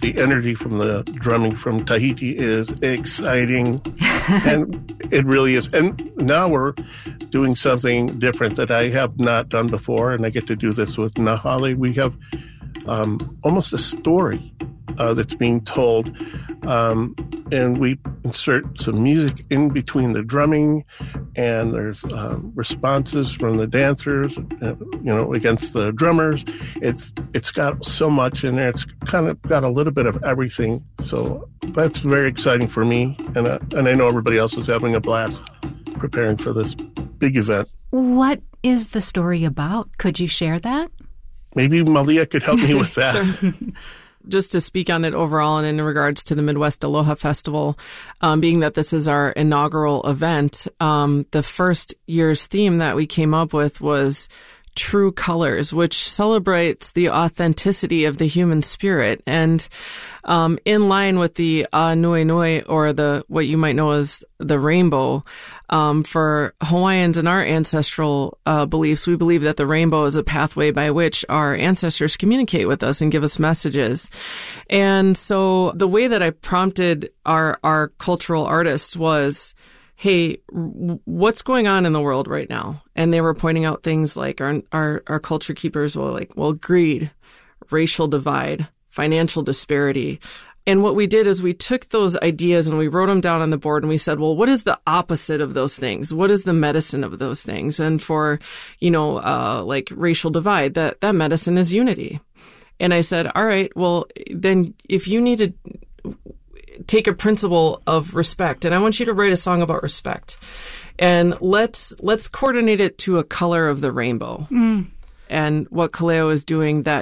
the energy from the drumming from Tahiti is exciting. And it really is. And now we're doing something different that I have not done before, and I get to do this with Nahale. We have almost a story that's being told, and we insert some music in between the drumming, and there's responses from the dancers, against the drummers. It's got so much in there. It's kind of got a little bit of everything. So that's very exciting for me, and I know everybody else is having a blast preparing for this big event. What is the story about? Could you share that? Maybe Malia could help me with that. Sure. Just to speak on it overall and in regards to the Midwest Aloha Festival, being that this is our inaugural event, the first year's theme that we came up with was True Colors, which celebrates the authenticity of the human spirit. And in line with the Anuenue, or what you might know as the rainbow, for Hawaiians and our ancestral beliefs, we believe that the rainbow is a pathway by which our ancestors communicate with us and give us messages. And so the way that I prompted our cultural artists was, hey, what's going on in the world right now? And they were pointing out things like our culture keepers were greed, racial divide, financial disparity. And what we did is we took those ideas and we wrote them down on the board, and we said, well, what is the opposite of those things? What is the medicine of those things? And for, racial divide, that medicine is unity. And I said, all right, well, then if you need to take a principle of respect, and I want you to write a song about respect, and let's coordinate it to a color of the rainbow. And what Kaleo is doing